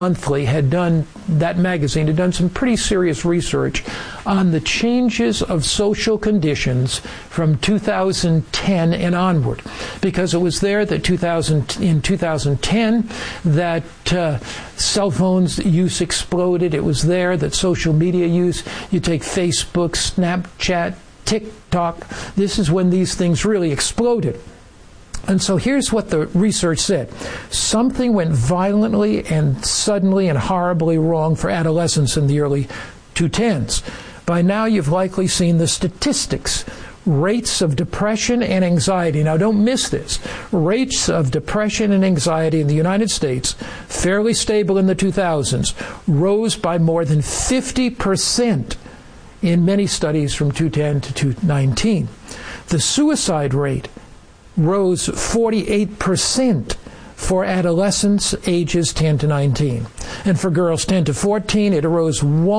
Monthly that magazine had done some pretty serious research on the changes of social conditions from 2010 and onward, because it was there that in 2010 that cell phones use exploded. It was there that social media use, you take Facebook, Snapchat, TikTok, this is when these things really exploded. And so here's what the research said. Something went violently and suddenly and horribly wrong for adolescents in the early 2010s. By now, you've likely seen the statistics. Rates of depression and anxiety. Now, don't miss this. Rates of depression and anxiety in the United States, fairly stable in the 2000s, rose by more than 50% in many studies from 2010 to 2019. The suicide rate rose 48% for adolescents ages 10 to 19. And for girls 10 to 14, it rose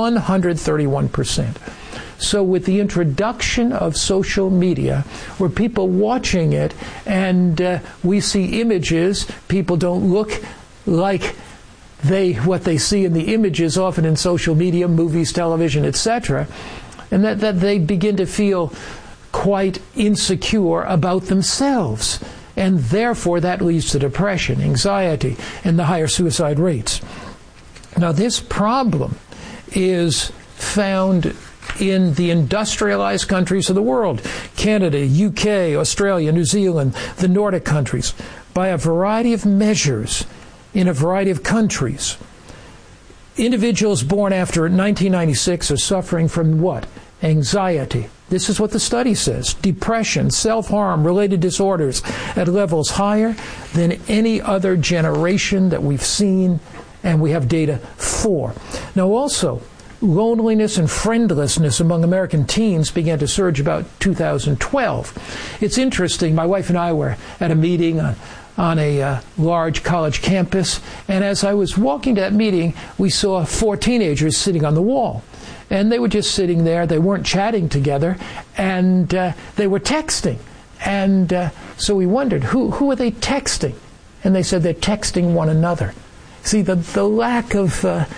131%. So with the introduction of social media, where people watching it and we see images, people don't look like what they see in the images often in social media, movies, television, etc., and that they begin to feel quite insecure about themselves. And therefore, that leads to depression, anxiety, and the higher suicide rates. Now, this problem is found in the industrialized countries of the world, Canada, UK, Australia, New Zealand, the Nordic countries, by a variety of measures in a variety of countries. Individuals born after 1996 are suffering from what? Anxiety. This is what the study says. Depression, self-harm, related disorders at levels higher than any other generation that we've seen and we have data for. Now also, loneliness and friendlessness among American teens began to surge about 2012. It's interesting, my wife and I were at a meeting on a large college campus, and as I was walking to that meeting, we saw 4 teenagers sitting on the wall. And they were just sitting there. They weren't chatting together, and they were texting. And so we wondered, who are they texting? And they said they're texting one another. See, the lack of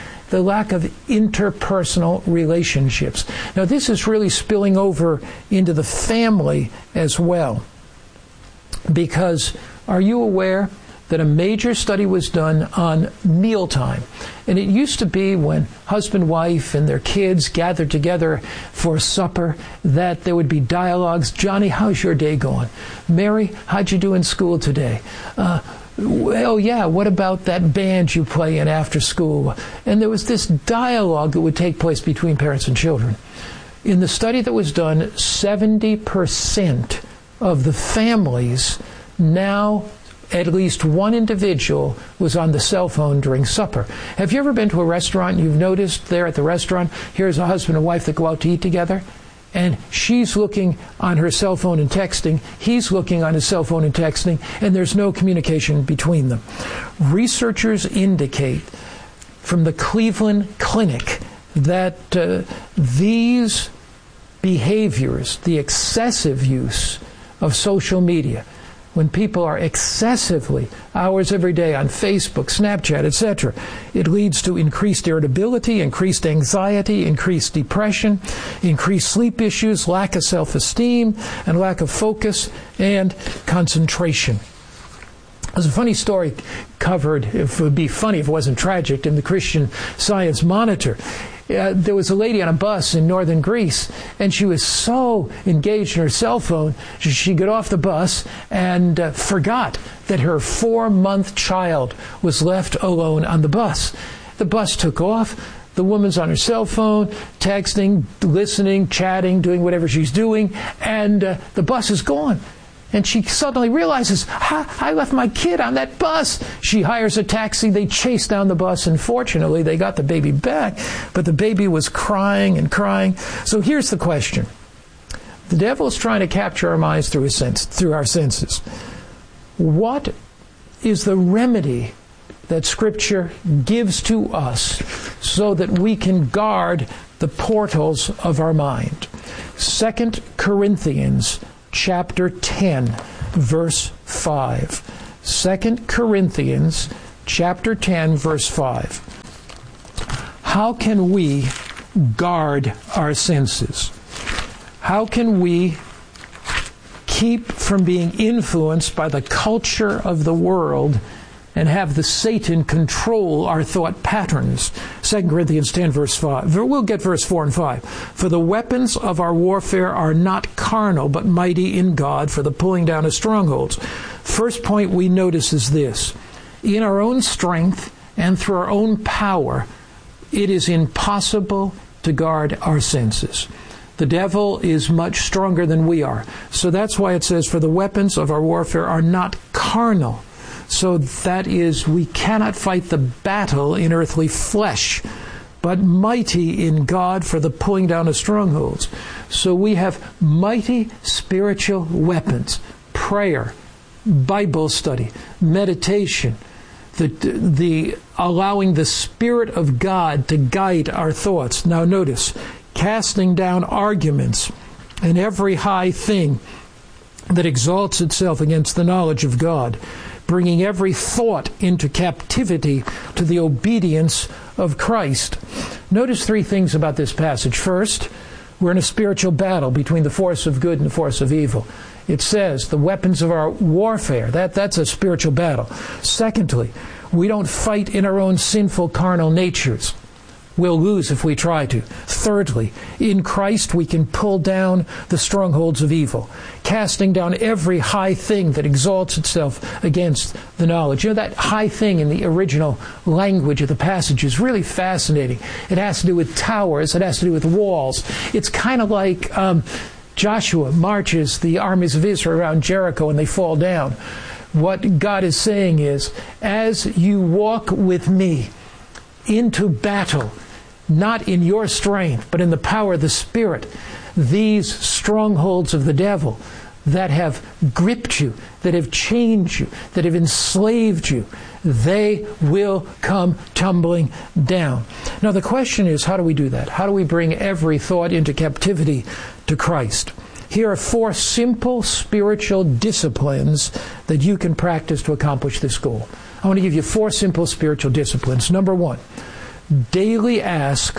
interpersonal relationships. Now, this is really spilling over into the family as well. Because are you aware that a major study was done on mealtime? And it used to be when husband, wife, and their kids gathered together for supper that there would be dialogues. Johnny, how's your day going? Mary, how'd you do in school today? Well, yeah, what about that band you play in after school? And there was this dialogue that would take place between parents and children. In the study that was done, 70% of the families now, at least one individual was on the cell phone during supper. Have you ever been to a restaurant? You've noticed there at the restaurant, here's a husband and wife that go out to eat together, and she's looking on her cell phone and texting, he's looking on his cell phone and texting, and there's no communication between them. Researchers indicate from the Cleveland Clinic that these behaviors, the excessive use of social media, when people are excessively hours every day on Facebook, Snapchat, etc., it leads to increased irritability, increased anxiety, increased depression, increased sleep issues, lack of self-esteem, and lack of focus and concentration. There's a funny story covered, it would be funny if it wasn't tragic, in the Christian Science Monitor. There was a lady on a bus in northern Greece, and she was so engaged in her cell phone, she got off the bus and forgot that her 4-month child was left alone on the bus. The bus took off. The woman's on her cell phone, texting, listening, chatting, doing whatever she's doing, and the bus is gone. And she suddenly realizes, I left my kid on that bus. She hires a taxi. They chase down the bus, and fortunately, they got the baby back. But the baby was crying and crying. So here's the question. The devil is trying to capture our minds through our senses. What is the remedy that Scripture gives to us so that we can guard the portals of our mind? 2 Corinthians chapter 10, verse 5. 2 Corinthians chapter 10, verse 5. how can we guard our senses? How can we keep from being influenced by the culture of the world and have the Satan control our thought patterns? 2 Corinthians 10, verse 5. We'll get verse 4 and 5. For the weapons of our warfare are not carnal, but mighty in God for the pulling down of strongholds. First point we notice is this. In our own strength and through our own power, it is impossible to guard our senses. The devil is much stronger than we are. So that's why it says, for the weapons of our warfare are not carnal. So that is, we cannot fight the battle in earthly flesh, but mighty in God for the pulling down of strongholds. So we have mighty spiritual weapons: prayer, Bible study, meditation, the allowing the Spirit of God to guide our thoughts. Now notice, casting down arguments and every high thing that exalts itself against the knowledge of God, bringing every thought into captivity to the obedience of Christ. Notice three things about this passage. First, we're in a spiritual battle between the force of good and the force of evil. It says the weapons of our warfare. That's a spiritual battle. Secondly, we don't fight in our own sinful carnal natures. We'll lose if we try to. Thirdly, in Christ we can pull down the strongholds of evil, casting down every high thing that exalts itself against the knowledge. You know, that high thing in the original language of the passage is really fascinating. It has to do with towers. It has to do with walls. It's kind of like Joshua marches the armies of Israel around Jericho and they fall down. What God is saying is, as you walk with me into battle, not in your strength, but in the power of the Spirit, these strongholds of the devil that have gripped you, that have chained you, that have enslaved you, they will come tumbling down. Now the question is, how do we do that? How do we bring every thought into captivity to Christ? Here are four simple spiritual disciplines that you can practice to accomplish this goal. I want to give you four simple spiritual disciplines. Number one, daily ask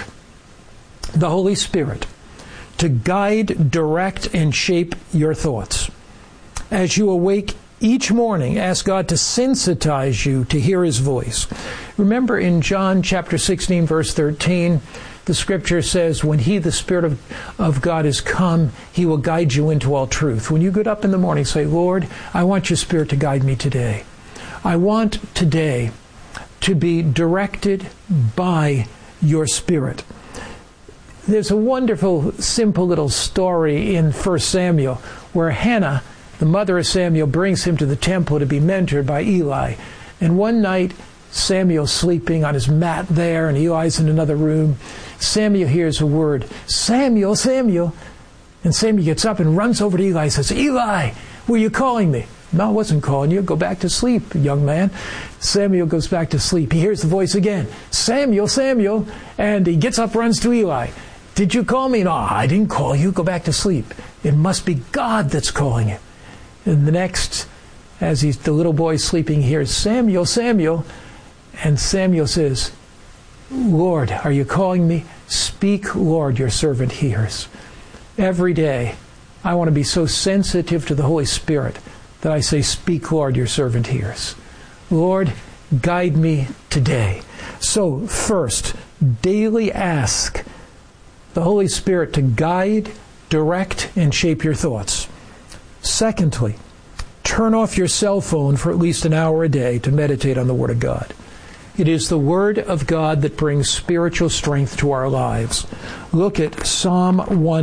the Holy Spirit to guide, direct, and shape your thoughts. As you awake each morning, ask God to sensitize you to hear His voice. Remember in John chapter 16, verse 13, the Scripture says, when He, the Spirit of God, is come, He will guide you into all truth. When you get up in the morning, say, Lord, I want your Spirit to guide me today. I want today to be directed by your Spirit. There's a wonderful, simple little story in 1 Samuel where Hannah, the mother of Samuel, brings him to the temple to be mentored by Eli. And one night, Samuel's sleeping on his mat there, and Eli's in another room. Samuel hears a word, Samuel, Samuel. And Samuel gets up and runs over to Eli and says, Eli, were you calling me? No, I wasn't calling you. Go back to sleep, young man. Samuel goes back to sleep. He hears the voice again, Samuel, Samuel. And he gets up, runs to Eli. Did you call me? No, I didn't call you. Go back to sleep. It must be God that's calling you. And the next, as the little boy sleeping, hears, Samuel, Samuel. And Samuel says, Lord, are you calling me? Speak, Lord, your servant hears. Every day, I want to be so sensitive to the Holy Spirit that I say, speak, Lord, your servant hears. Lord, guide me today. So, first, daily ask the Holy Spirit to guide, direct, and shape your thoughts. Secondly, turn off your cell phone for at least an hour a day to meditate on the Word of God. It is the Word of God that brings spiritual strength to our lives. Look at Psalm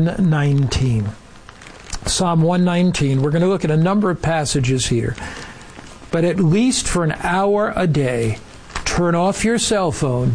119. Psalm 119. We're going to look at a number of passages here. But at least for an hour a day, turn off your cell phone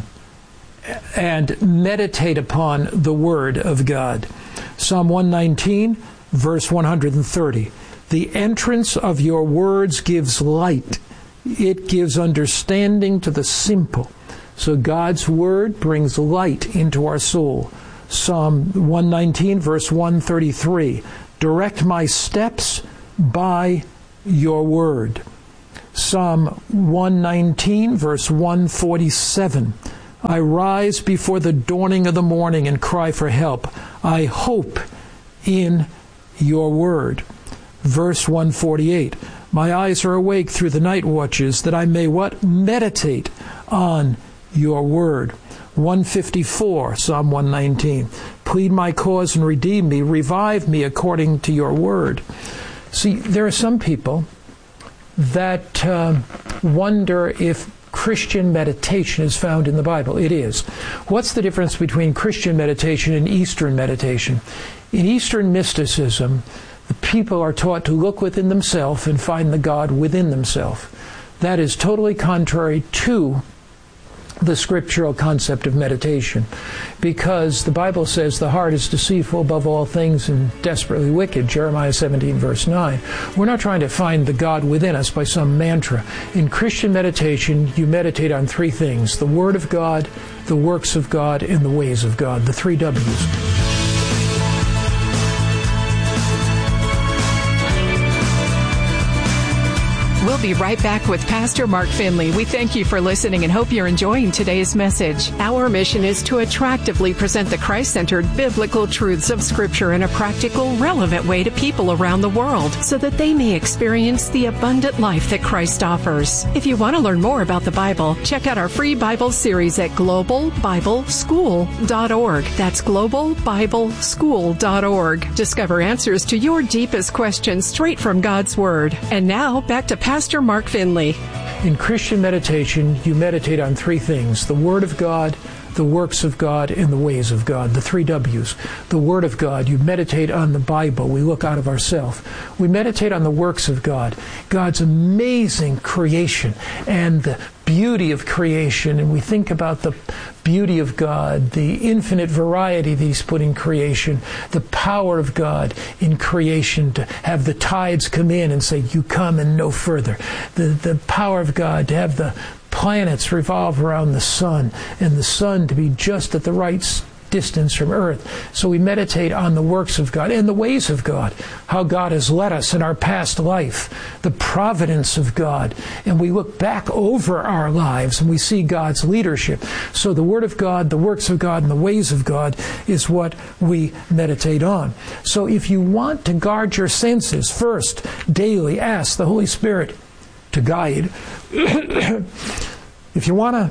and meditate upon the Word of God. Psalm 119, verse 130. The entrance of your words gives light. It gives understanding to the simple. So God's Word brings light into our soul. Psalm 119, verse 133. Direct my steps by your Word. Psalm 119, verse 147. I rise before the dawning of the morning and cry for help. I hope in your word. Verse 148. My eyes are awake through the night watches, that I may what? Meditate on your word. 154, Psalm 119. Plead my cause and redeem me. Revive me according to your word. See, there are some people that wonder if Christian meditation is found in the Bible. It is. What's the difference between Christian meditation and Eastern meditation? In Eastern mysticism, the people are taught to look within themselves and find the God within themselves. That is totally contrary to the scriptural concept of meditation, because the Bible says the heart is deceitful above all things and desperately wicked, Jeremiah 17 verse 9. We're not trying to find the God within us by some mantra. In Christian meditation, you meditate on three things: the Word of God, the works of God, and the ways of God, the three W's. We'll be right back with Pastor Mark Finley. We thank you for listening and hope you're enjoying today's message. Our mission is to attractively present the Christ-centered biblical truths of Scripture in a practical, relevant way to people around the world so that they may experience the abundant life that Christ offers. If you want to learn more about the Bible, check out our free Bible series at globalbibleschool.org. That's globalbibleschool.org. Discover answers to your deepest questions straight from God's Word. And now, back to Pastor Mark Finley. In Christian meditation, you meditate on three things: the Word of God, the works of God, and the ways of God, the three W's. The Word of God, you meditate on the Bible. We look out of ourselves. We meditate on the works of God, God's amazing creation and the beauty of creation, and we think about the beauty of God, the infinite variety that He's put in creation, the power of God in creation to have the tides come in and say, you come and no further. The power of God to have the planets revolve around the sun, and the sun to be just at the right distance from Earth. So we meditate on the works of God and the ways of God, how God has led us in our past life, the providence of God, and we look back over our lives and we see God's leadership. So the Word of God, the works of God, and the ways of God is what we meditate on. So if you want to guard your senses, first, daily ask the Holy Spirit to guide. If you want to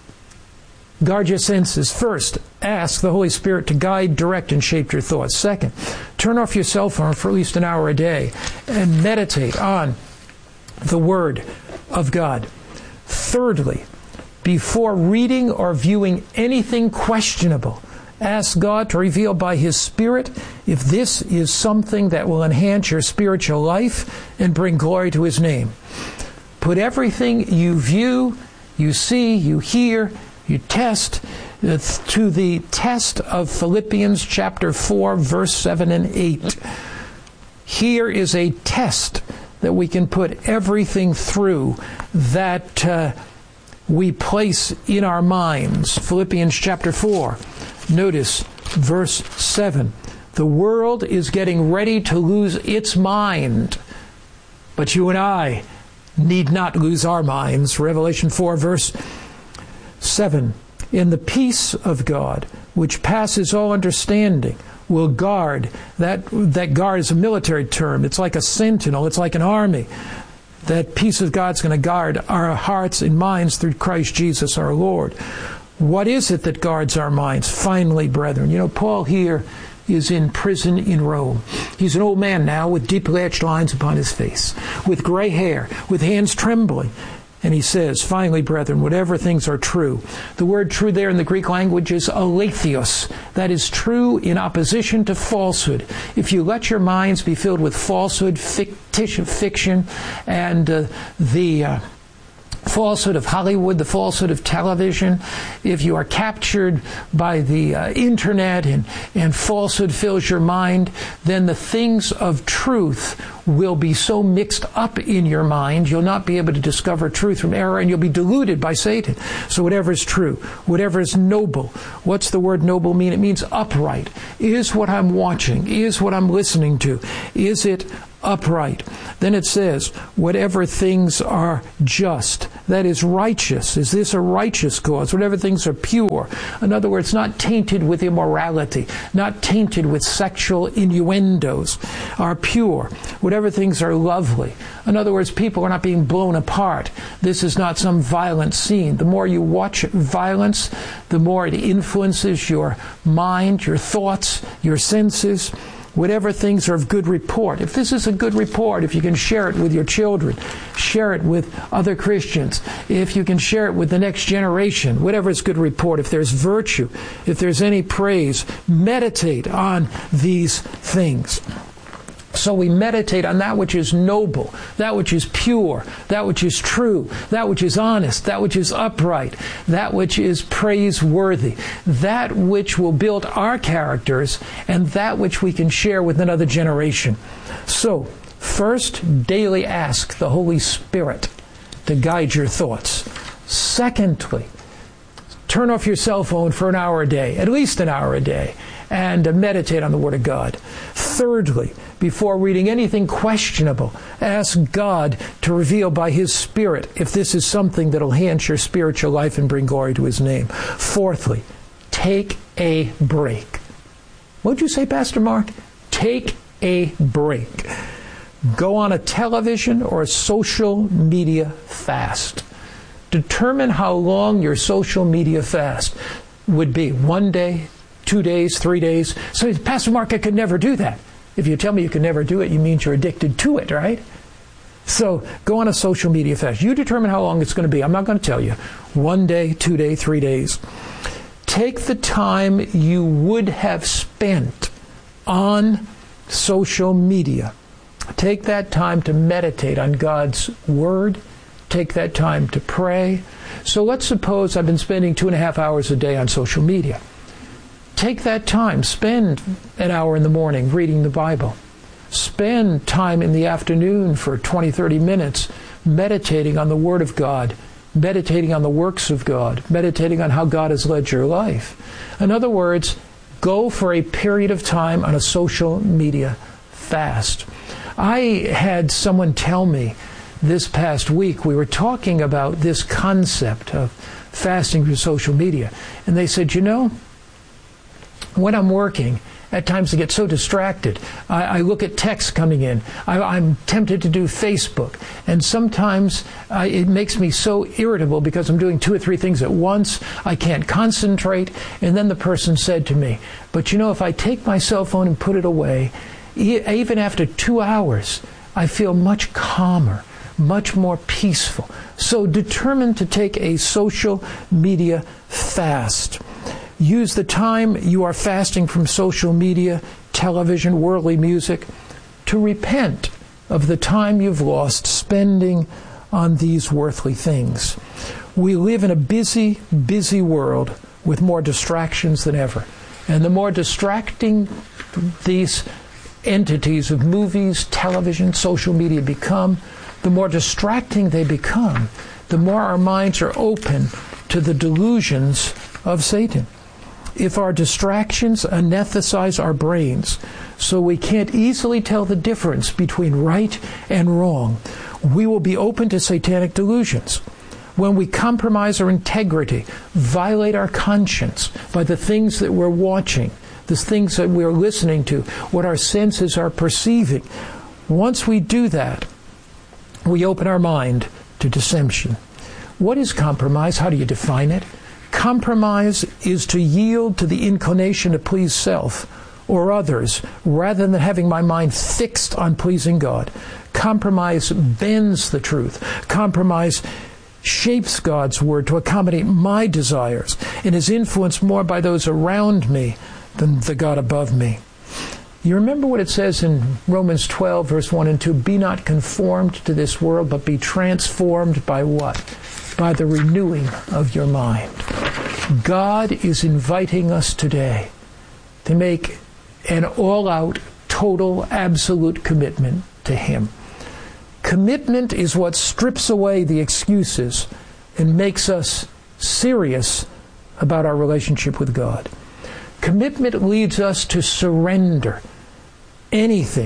guard your senses, first, ask the Holy Spirit to guide, direct, and shape your thoughts. Second, turn off your cell phone for at least an hour a day and meditate on the Word of God. Thirdly, before reading or viewing anything questionable, ask God to reveal by His Spirit if this is something that will enhance your spiritual life and bring glory to His name. Put everything you view, you see, you hear, you test to the test of Philippians chapter 4, verse 7 and 8. Here is a test that we can put everything through that we place in our minds. Philippians chapter 4. Notice verse 7. The world is getting ready to lose its mind, but you and I need not lose our minds. Revelation 4, verse 7. In the peace of God, which passes all understanding, will guard. That guard is a military term. It's like a sentinel. It's like an army. That peace of God's going to guard our hearts and minds through Christ Jesus our Lord. What is it that guards our minds? Finally, brethren, Paul here is in prison in Rome. He's an old man now with deeply etched lines upon his face, with gray hair, with hands trembling. And he says, finally, brethren, whatever things are true. The word true there in the Greek language is aletheos. That is true in opposition to falsehood. If you let your minds be filled with falsehood, fictitious fiction, and the falsehood of Hollywood, the falsehood of television, if you are captured by the internet and falsehood fills your mind, then the things of truth will be so mixed up in your mind, you'll not be able to discover truth from error, and you'll be deluded by Satan. So whatever is true, whatever is noble. What's the word noble mean? It means upright. Is what I'm watching, is what I'm listening to, is it upright. Then it says, whatever things are just, that is righteous. Is this a righteous cause? Whatever things are pure. In other words, not tainted with immorality, not tainted with sexual innuendos, are pure. Whatever things are lovely. In other words, people are not being blown apart. This is not some violent scene. The more you watch violence, the more it influences your mind, your thoughts, your senses. Whatever things are of good report. If this is a good report, if you can share it with your children, share it with other Christians, if you can share it with the next generation, whatever is good report, if there's virtue, if there's any praise, meditate on these things. So we meditate on that which is noble, that which is pure, that which is true, that which is honest, that which is upright, that which is praiseworthy, that which will build our characters, and that which we can share with another generation. So, first, daily ask the Holy Spirit to guide your thoughts. Secondly, turn off your cell phone for an hour a day, at least an hour a day, and meditate on the Word of God. Thirdly, before reading anything questionable, ask God to reveal by His Spirit if this is something that will enhance your spiritual life and bring glory to His name. Fourthly, take a break. What did you say, Pastor Mark? Take a break. Go on a television or a social media fast. Determine how long your social media fast would be. 1 day, 2 days, 3 days. So, Pastor Mark, I could never do that. If you tell me you can never do it, you mean you're addicted to it, right? So go on a social media fast. You determine how long it's going to be. I'm not going to tell you. 1 day, 2 days, 3 days. Take the time you would have spent on social media. Take that time to meditate on God's Word. Take that time to pray. So let's suppose I've been spending 2.5 hours a day on social media. Take that time. Spend an hour in the morning reading the Bible. Spend time in the afternoon for 20, 30 minutes meditating on the Word of God, meditating on the works of God, meditating on how God has led your life. In other words, go for a period of time on a social media fast. I had someone tell me this past week, we were talking about this concept of fasting from social media, and they said, you know, when I'm working, at times I get so distracted. I look at texts coming in. I'm tempted to do Facebook. And sometimes it makes me so irritable because I'm doing 2 or 3 things at once. I can't concentrate. And then the person said to me, but you know, if I take my cell phone and put it away, even after 2 hours, I feel much calmer, much more peaceful. So determine to take a social media fast. Use the time you are fasting from social media, television, worldly music, to repent of the time you've lost spending on these worldly things. We live in a busy, busy world with more distractions than ever. And the more distracting these entities of movies, television, social media become, the more distracting they become, the more our minds are open to the delusions of Satan. If our distractions anesthetize our brains so we can't easily tell the difference between right and wrong, we will be open to satanic delusions. When we compromise our integrity, violate our conscience by the things that we're watching, the things that we're listening to, what our senses are perceiving, once we do that, we open our mind to deception. What is compromise? How do you define it? Compromise is to yield to the inclination to please self or others rather than having my mind fixed on pleasing God. Compromise bends the truth. Compromise shapes God's Word to accommodate my desires and is influenced more by those around me than the God above me. You remember what it says in Romans 12, verse 1 and 2, be not conformed to this world, but be transformed by what? By the renewing of your mind. God is inviting us today to make an all-out, total, absolute commitment to Him. Commitment is what strips away the excuses and makes us serious about our relationship with God. Commitment leads us to surrender anything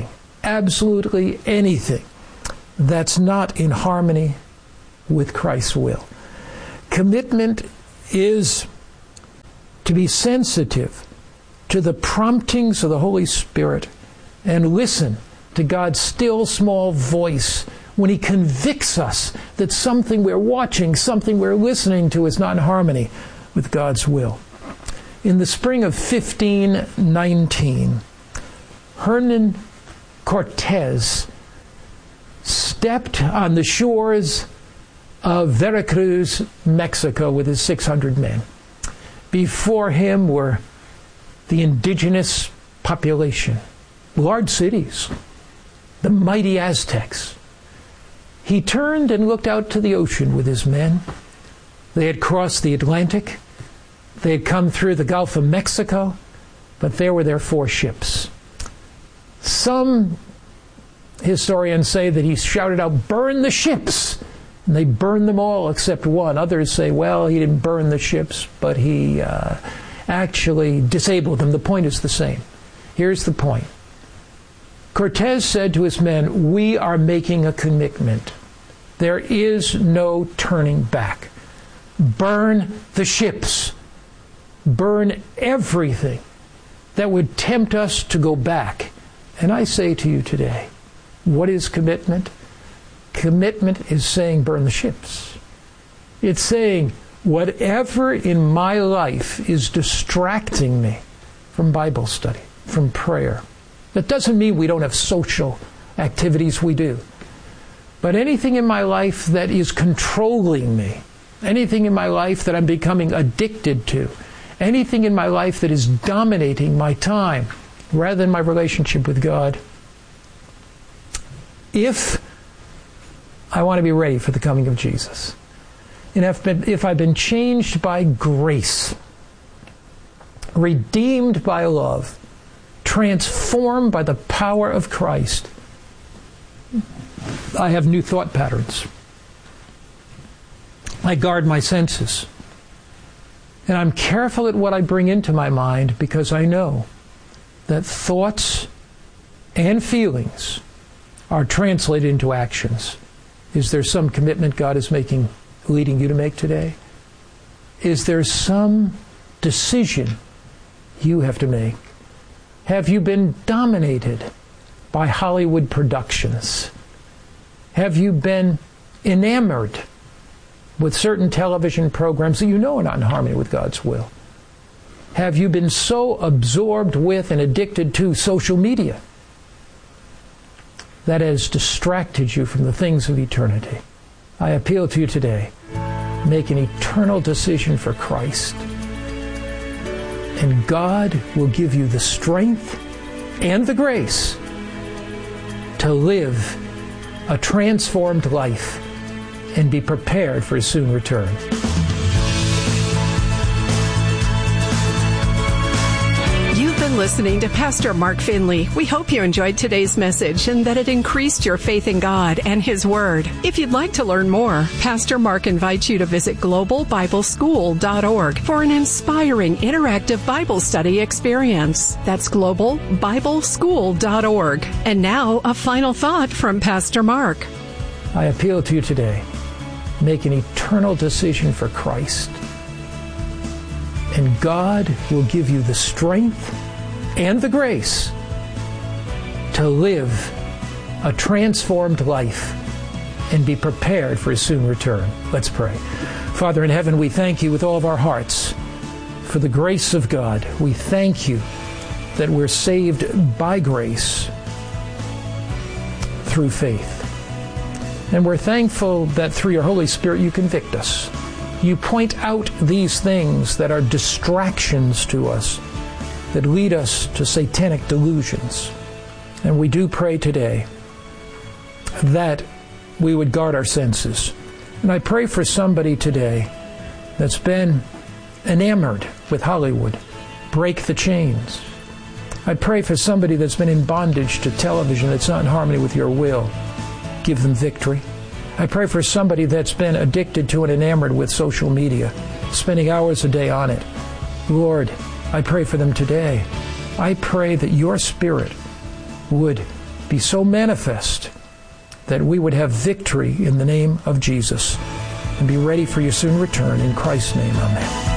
absolutely anything that's not in harmony with Christ's will. Commitment is to be sensitive to the promptings of the Holy Spirit and listen to God's still small voice when He convicts us that something we're watching, something we're listening to is not in harmony with God's will. In the spring of 1519, Hernan Cortez stepped on the shores of Veracruz, Mexico, with his 600 men. Before him were the indigenous population, large cities, the mighty Aztecs. He turned and looked out to the ocean with his men. They had crossed the Atlantic. They had come through the Gulf of Mexico, but there were their 4 ships. Some historians say that he shouted out, "Burn the ships!" And they burned them all except one. Others say, well, he didn't burn the ships, but he actually disabled them. The point is the same. Here's the point. Cortez said to his men, we are making a commitment. There is no turning back. Burn the ships. Burn everything that would tempt us to go back. And I say to you today, what is commitment? Commitment is saying burn the ships. It's saying whatever in my life is distracting me from Bible study, from prayer. That doesn't mean we don't have social activities, we do. But anything in my life that is controlling me, anything in my life that I'm becoming addicted to, anything in my life that is dominating my time rather than my relationship with God, if I want to be ready for the coming of Jesus, and if I've been changed by grace, redeemed by love, transformed by the power of Christ, I have new thought patterns. I guard my senses. And I'm careful at what I bring into my mind because I know that thoughts and feelings are translated into actions. Is there some commitment God is leading you to make today? Is there some decision you have to make? Have you been dominated by Hollywood productions? Have you been enamored with certain television programs that you know are not in harmony with God's will? Have you been so absorbed with and addicted to social media that has distracted you from the things of eternity? I appeal to you today. Make an eternal decision for Christ. And God will give you the strength and the grace to live a transformed life and be prepared for His soon return. Listening to Pastor Mark Finley. We hope you enjoyed today's message and that it increased your faith in God and His Word. If you'd like to learn more, Pastor Mark invites you to visit globalbibleschool.org for an inspiring interactive Bible study experience. That's globalbibleschool.org. And now, a final thought from Pastor Mark. I appeal to you today. Make an eternal decision for Christ. And God will give you the strength and the grace to live a transformed life and be prepared for His soon return. Let's pray. Father in heaven, we thank You with all of our hearts for the grace of God. We thank You that we're saved by grace through faith. And we're thankful that through Your Holy Spirit You convict us. You point out these things that are distractions to us, that lead us to satanic delusions. And we do pray today that we would guard our senses. And I pray for somebody today that's been enamored with Hollywood. Break the chains. I pray for somebody that's been in bondage to television that's not in harmony with Your will. Give them victory. I pray for somebody that's been addicted to and enamored with social media, spending hours a day on it. Lord, I pray for them today. I pray that Your Spirit would be so manifest that we would have victory in the name of Jesus, and be ready for your soon return. In Christ's name, amen.